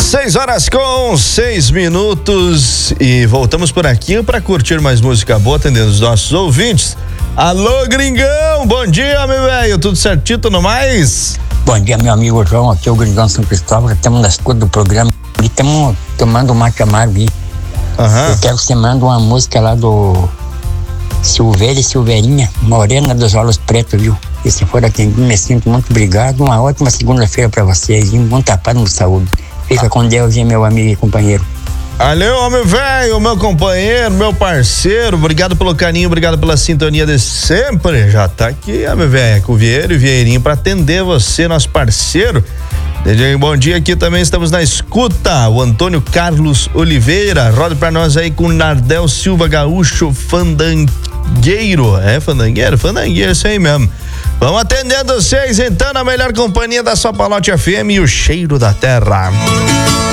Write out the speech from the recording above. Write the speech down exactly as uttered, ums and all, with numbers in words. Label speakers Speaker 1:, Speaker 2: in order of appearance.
Speaker 1: Seis horas com seis minutos e voltamos por aqui para curtir mais música boa, atendendo os nossos ouvintes. Alô, gringão, bom dia, meu velho, tudo certinho, no mais?
Speaker 2: Bom dia, meu amigo João, aqui é o Gringão São Cristóvão, estamos na escuta do programa e estamos tomando uma camargo aí. Uhum. Eu quero que você manda uma música lá do Silveira e Silveirinha, Morena dos Olhos Pretos, viu? E se for atendido, me sinto muito obrigado, uma ótima segunda-feira para vocês, viu? Muita paz e saúde. Fica ah. com Deus, hein, meu amigo e companheiro.
Speaker 1: Valeu, meu velho, meu companheiro, meu parceiro, obrigado pelo carinho, obrigado pela sintonia de sempre. Já tá aqui, meu velho, com o Vieira e Vieirinho pra atender você, nosso parceiro. D J, bom dia, aqui também estamos na escuta. O Antônio Carlos Oliveira, roda pra nós aí com Nardel Silva Gaúcho Fandangueiro. É, Fandangueiro? Fandangueiro, isso aí mesmo. Vamos atendendo vocês então na melhor companhia da sua Palote F M e o cheiro da terra.